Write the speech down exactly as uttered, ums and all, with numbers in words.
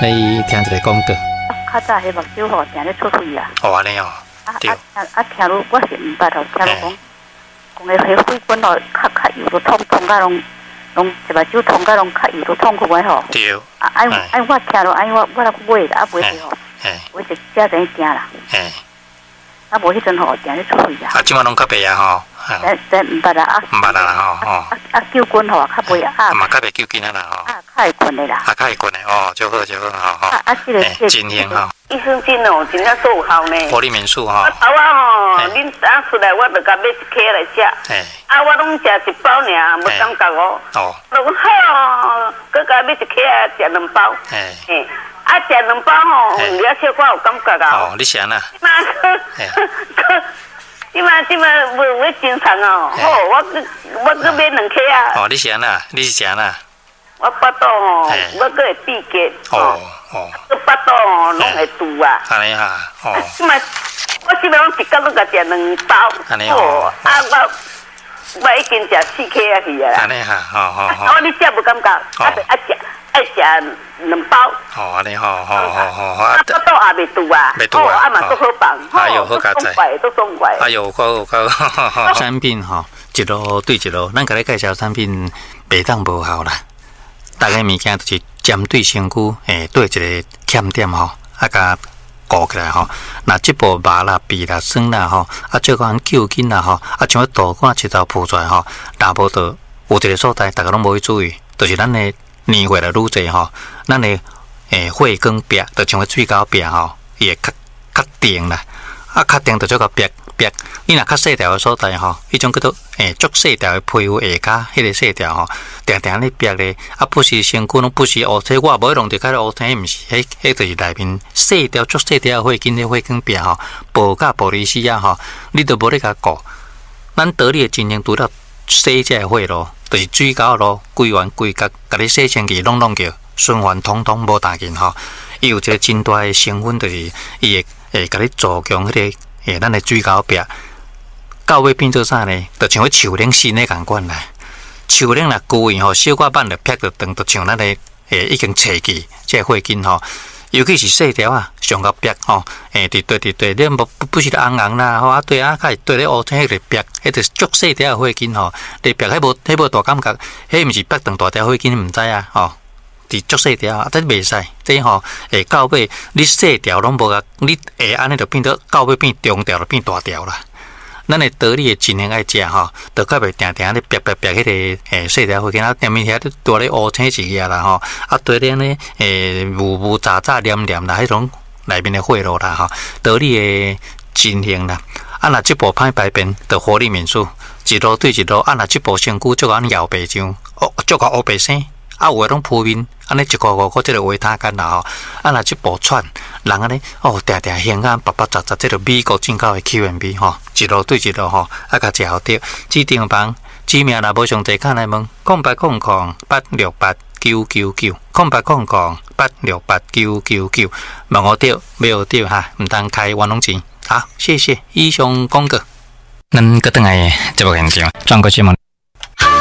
你听一个广告。 较早迄目睭吼，定咧出血啊。 哦，安尼哦。对。 啊啊啊！听如我是毋捌哦，听如讲，讲个迄血管哦，较较油都痛痛甲拢拢一目睭痛甲拢较油都痛苦个吼。 对。 啊，哎哎，我听落哎，我我来买啦，啊买去吼，买一只等于惊啦。嘿。啊，无迄阵吼，定咧出血啊。啊， 即马拢较白啊吼。 咱咱毋捌啦啊。 毋捌啦吼吼。 啊啊，救筋吼较袂啊。 嘛较袂救筋啊啦吼。 啊，较会困的啦。 啊，较会困的哦，就好就好吼吼。 啊啊，这个这真香吼。 益生菌哦，真正奏效呢。 活力民宿吼。 我头啊吼，恁早出来我就甲买一颗来食。嘿。啊，我拢食一包尔，无感觉哦。哦。我讲好，佮甲买一颗啊，食两包。嘿。嘿。啊，食两包吼，了小可有感觉啊。 哦，你想啊？ 妈个，个，即马即马无有精神哦。好，我我佮买两颗啊。哦， 你想啊？你是想啊？ 我巴肚吼，我佮会闭结。哦哦。个巴肚吼，拢会堵啊。 安尼哈，哦。 即马我即马拢一工拢甲食两包。安尼哦。啊，我我已经食四颗啊去啊。 安尼哈，好好好。 啊，你食无感觉？啊，爱食爱食两包。 哦，安尼好好好好好。 啊，巴肚也袂堵啊。 袂堵啊。 啊嘛都好放。 哎呦，好佳哉。 都怪都爽怪。 哎呦，够够。产品吼，一路对一路，咱甲你介绍产品，袂当无效啦。大家物件就是针对身躯，诶，对一个欠点吼，啊，甲顾起来吼。那即部麻啦、鼻啦、酸啦吼，啊，最讲救筋啦吼，啊，像导管一头浮出来吼，若无到有一个所在，大家拢无去注意，就是咱的年月来愈济吼，咱的诶血管壁，就像个水沟壁吼，伊会较较定啦，啊，较定就做个壁壁。你若较细条的所在吼，迄种叫做诶足细条的皮肤下骹，迄个细条吼，定定咧壁咧，啊不是身躯拢不是乌青，我无去弄着较乌青，毋是，迄迄就是内面细条足细条的血筋咧血管壁吼，薄甲玻璃丝啊吼，你都无咧甲顾。咱得力的经营除了洗这个血路，就是水沟路规圆规角，甲你洗清气，拢弄叫循环通通无打紧吼。伊有一个真大的成分，就是伊会会甲你助强迄个。诶，咱的水沟壁到尾变做啥呢？就像个树龄新的共款啦。树龄若旧去吼，小可板就劈着断，就像咱的诶已经切去这血筋吼，尤其是细条啊，上个壁吼，诶，伫对伫对，你无不是红红啦，吼啊对啊，较对咧乌青迄个壁，迄个足细条的血筋吼，你壁迄无迄无大感觉，迄毋是劈断大条血筋，毋知啊吼。伫足细条啊，这袂使，这吼会到尾你细条拢无甲，你会安尼就变到到尾变中条就变大条啦。咱会得力的真诶爱食吼，就较袂定定咧别别别迄个诶细条血筋啊，踮面遐多咧乌青一个啦吼，啊对咧咧诶雾雾杂杂黏黏啦，迄种内面的血路啦吼，得力的真型啦。啊，若即部歹排便，就活力民宿一路对一路，啊若即部身躯足安摇白上，哦足个乌白生。啊，有诶拢铺面，安尼一个五个，即个维他干啦吼。啊，若即部串，人安尼哦，定定香啊，白白杂杂，即个美国进口诶 Q and B 吼，一路对一路吼，啊，甲食好着。指定房，指名若无上济，看来问，空八空空八六八九九九，空八空空八六八九九九，问我着，没有着哈，毋通开冤枉钱。好，谢谢以上广告。咱搁等来节目现场，转过节目。